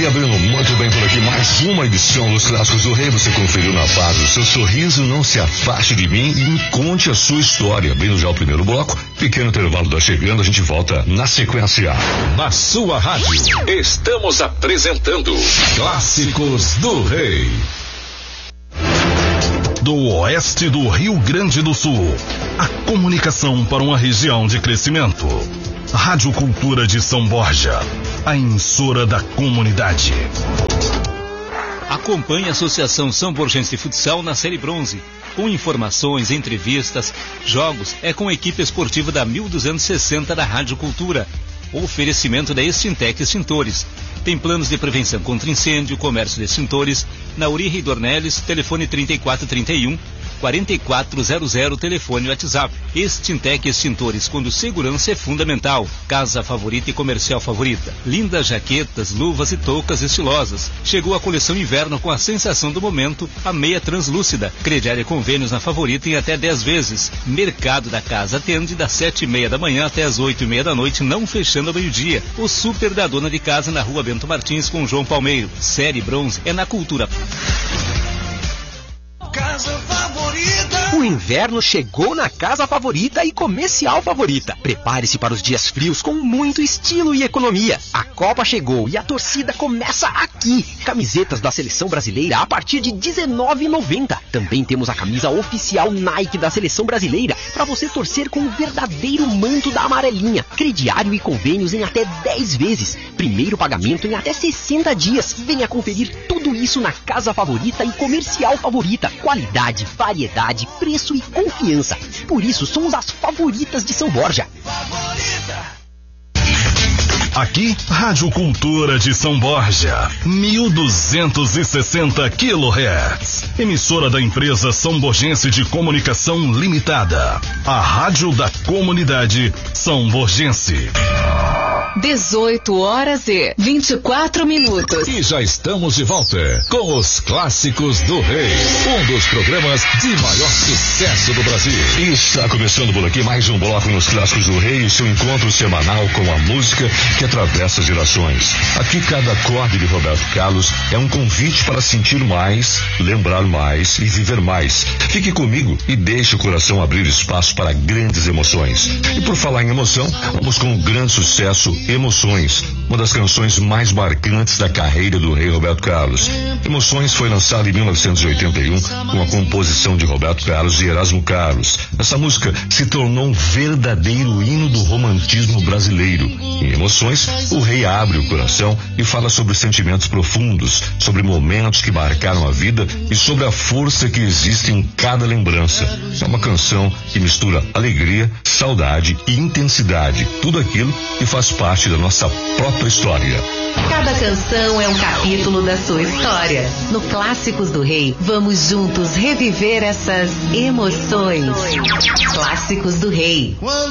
abrindo muito bem por aqui mais uma edição dos Clássicos do Rei. Você conferiu na paz o seu sorriso, não se afaste de mim e me conte a sua história. Abrindo já o primeiro bloco, pequeno intervalo tá chegando, a gente volta na sequência. Na sua rádio, estamos apresentando Clássicos do Rei. Do oeste do Rio Grande do Sul, a comunicação para uma região de crescimento. Rádio Cultura de São Borja, a emissora da comunidade. Acompanhe a Associação São Borgense de Futsal na Série Bronze. Com informações, entrevistas, jogos, é com a equipe esportiva da 1260 da Rádio Cultura. Oferecimento da Extintec Extintores. Tem planos de prevenção contra incêndio, comércio de extintores, na Uri Dornelles, telefone 3431-4400, telefone WhatsApp. Extintec Extintores, quando segurança é fundamental. Casa favorita e comercial favorita. Lindas jaquetas, luvas e toucas estilosas. Chegou a coleção inverno com a sensação do momento, a meia translúcida. Crediária convênios na favorita em até 10 vezes. Mercado da Casa atende das 7:30 da manhã até as 8:30 da noite, não fechando ao meio-dia. O super da dona de casa na rua Bento Martins com João Palmeiro. Série Bronze é na Cultura. Casa Favorita. O inverno chegou na Casa Favorita e Comercial Favorita. Prepare-se para os dias frios com muito estilo e economia. A Copa chegou e a torcida começa aqui. Camisetas da Seleção Brasileira a partir de R$19,90. Também temos a camisa oficial Nike da Seleção Brasileira para você torcer com o verdadeiro manto da amarelinha. Crediário e convênios em até 10 vezes. Primeiro pagamento em até 60 dias. Venha conferir tudo isso na Casa Favorita e Comercial Favorita. Qualidade, variedade, preço e confiança. Por isso somos as favoritas de São Borja. Aqui, Rádio Cultura de São Borja, 1260 kHz. Emissora da empresa São Borgense de Comunicação Limitada. A rádio da comunidade São Borgense. 18h24. E já estamos de volta com os Clássicos do Rei, um dos programas de maior sucesso do Brasil. E está começando por aqui mais um bloco nos Clássicos do Rei, o seu encontro semanal com a música que atravessa gerações. Aqui cada acorde de Roberto Carlos é um convite para sentir mais, lembrar mais e viver mais. Fique comigo e deixe o coração abrir espaço para grandes emoções. E por falar em emoção, vamos com um grande sucesso, Emoções, uma das canções mais marcantes da carreira do rei Roberto Carlos. Emoções foi lançada em 1981 com a composição de Roberto Carlos e Erasmo Carlos. Essa música se tornou um verdadeiro hino do romantismo brasileiro. Em Emoções, o rei abre o coração e fala sobre sentimentos profundos, sobre momentos que marcaram a vida e sobre a força que existe em cada lembrança. É uma canção que mistura alegria, saudade e intensidade, tudo aquilo que faz parte da nossa própria história. Cada canção é um capítulo da sua história. No Clássicos do Rei, vamos juntos reviver essas emoções. Clássicos do Rei.